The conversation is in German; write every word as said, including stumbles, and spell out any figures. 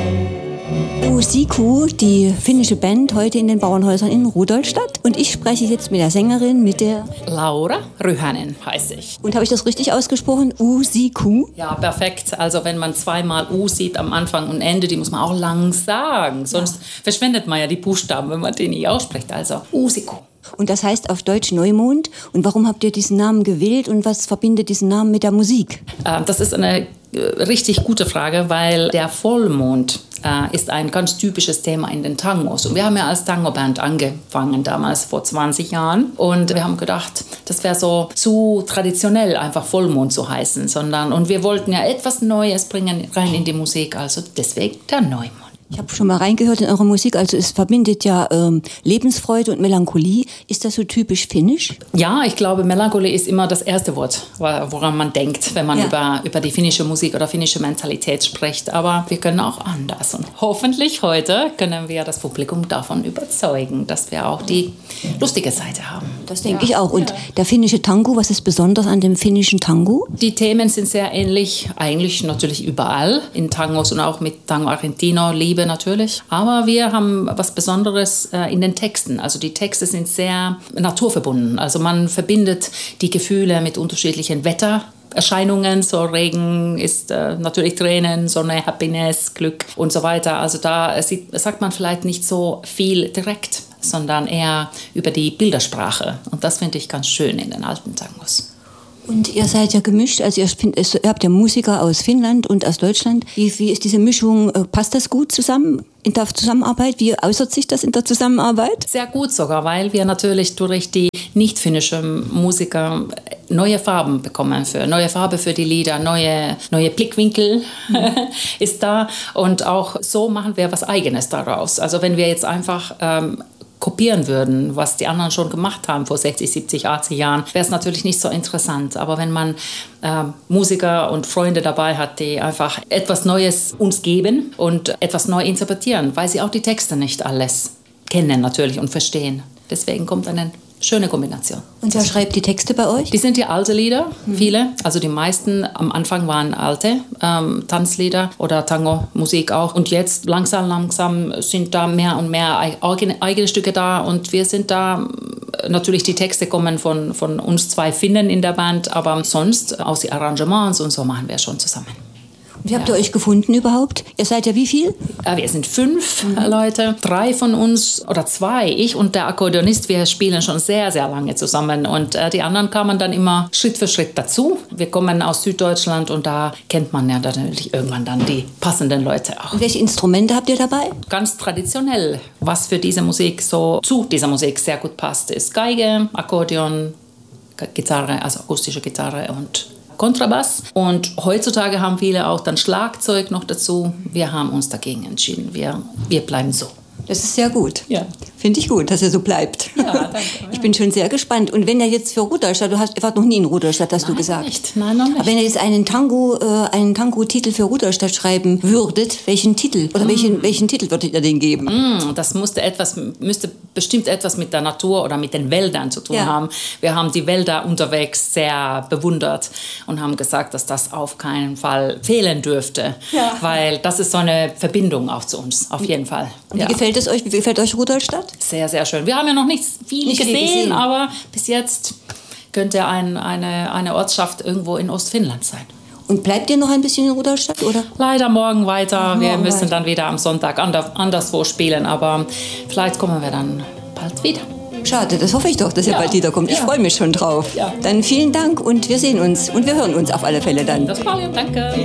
Uusikko, die finnische Band, heute in den Bauernhäusern in Rudolstadt. Und ich spreche jetzt mit der Sängerin, mit der... Laura Ryhänen heiße ich. Und habe ich das richtig ausgesprochen? Uusikko? Ja, perfekt. Also wenn man zweimal U sieht am Anfang und Ende, die muss man auch lang sagen. Sonst ja. verschwendet man ja die Buchstaben, wenn man die nicht ausspricht. Also Uusikko. Und das heißt auf Deutsch Neumond. Und warum habt ihr diesen Namen gewählt und was verbindet diesen Namen mit der Musik? Das ist eine richtig gute Frage, weil der Vollmond äh, ist ein ganz typisches Thema in den Tangos. Und wir haben ja als Tango-Band angefangen, damals vor zwanzig Jahren. Und wir haben gedacht, das wäre so zu traditionell, einfach Vollmond zu heißen. Sondern, und wir wollten ja etwas Neues bringen rein in die Musik, also deswegen der Neumond. Ich habe schon mal reingehört in eure Musik, also es verbindet ja ähm, Lebensfreude und Melancholie. Ist das so typisch finnisch? Ja, ich glaube, Melancholie ist immer das erste Wort, woran man denkt, wenn man ja. über, über die finnische Musik oder finnische Mentalität spricht. Aber wir können auch anders. Und hoffentlich heute können wir das Publikum davon überzeugen, dass wir auch die lustige Seite haben. Das denke ja. ich auch. Und ja. der finnische Tango, was ist besonders an dem finnischen Tango? Die Themen sind sehr ähnlich, eigentlich natürlich überall in Tangos und auch mit Tango Argentino, Liebe natürlich. Aber wir haben was Besonderes äh, in den Texten. Also die Texte sind sehr naturverbunden. Also man verbindet die Gefühle mit unterschiedlichen Wettererscheinungen. So Regen ist äh, natürlich Tränen, Sonne, Happiness, Glück und so weiter. Also da sieht, sagt man vielleicht nicht so viel direkt, sondern eher über die Bildersprache. Und das finde ich ganz schön in den alten Tangos. Und ihr seid ja gemischt, also ihr, find, ihr habt ja Musiker aus Finnland und aus Deutschland. Wie, wie ist diese Mischung, passt das gut zusammen in der Zusammenarbeit? Wie äußert sich das in der Zusammenarbeit? Sehr gut sogar, weil wir natürlich durch die nicht-finnischen Musiker neue Farben bekommen, für neue Farbe für die Lieder, neue, neue Blickwinkel mhm. ist da. Und auch so machen wir was Eigenes daraus. Also wenn wir jetzt einfach... Ähm, kopieren würden, was die anderen schon gemacht haben vor sechzig, siebzig, achtzig Jahren, wäre es natürlich nicht so interessant. Aber wenn man äh, Musiker und Freunde dabei hat, die einfach etwas Neues uns geben und etwas neu interpretieren, weil sie auch die Texte nicht alles kennen natürlich und verstehen. Deswegen kommt eine schöne Kombination. Und wer schreibt die Texte bei euch? Die sind ja alte Lieder, mhm. viele. Also die meisten am Anfang waren alte ähm, Tanzlieder oder Tango-Musik auch. Und jetzt langsam, langsam sind da mehr und mehr eigene, eigene Stücke da. Und wir sind da, natürlich die Texte kommen von, von uns zwei Finnen in der Band, aber sonst aus den Arrangements und so machen wir schon zusammen. Wie habt ihr euch gefunden überhaupt? Ihr seid ja wie viel? Ja, wir sind fünf mhm. Leute. Drei von uns, oder zwei, ich und der Akkordeonist, wir spielen schon sehr, sehr lange zusammen. Und äh, die anderen kamen dann immer Schritt für Schritt dazu. Wir kommen aus Süddeutschland und da kennt man ja natürlich irgendwann dann die passenden Leute auch. Und welche Instrumente habt ihr dabei? Ganz traditionell. Was für diese Musik so, zu dieser Musik sehr gut passt, ist Geige, Akkordeon, Gitarre, also akustische Gitarre und Kontrabass. Und heutzutage haben viele auch dann Schlagzeug noch dazu. Wir haben uns dagegen entschieden. Wir, wir bleiben so. Das ist sehr gut. Ja. Finde ich gut, dass er so bleibt. Ja, danke. Ich bin schon sehr gespannt. Und wenn er jetzt für Rudolstadt, du hast, ihr wart noch nie in Rudolstadt, hast Nein, du gesagt. Nicht. Nein, noch nicht. Aber wenn ihr jetzt einen Tango, äh, einen Tango-Titel für Rudolstadt schreiben würdet, welchen Titel? Oder mm. welchen, welchen Titel würdet ihr den geben? Mm, das musste etwas, müsste bestimmt etwas mit der Natur oder mit den Wäldern zu tun ja. haben. Wir haben die Wälder unterwegs sehr bewundert und haben gesagt, dass das auf keinen Fall fehlen dürfte. Ja. Weil das ist so eine Verbindung auch zu uns, auf jeden Fall. Und wie ja. gefällt es euch? Wie gefällt euch Rudolstadt? Sehr, sehr schön. Wir haben ja noch nicht viel nicht gesehen, gesehen, aber bis jetzt könnte ein, eine, eine Ortschaft irgendwo in Ostfinnland sein. Und bleibt ihr noch ein bisschen in Rudolstadt, oder? Leider morgen weiter. Ach, wir morgen müssen weiter. dann wieder am Sonntag anderswo spielen, aber vielleicht kommen wir dann bald wieder. Schade, das hoffe ich doch, dass ihr ja. bald wiederkommt. Ich ja. freue mich schon drauf. Ja. Dann vielen Dank und wir sehen uns und wir hören uns auf alle Fälle dann. Das war ja, danke.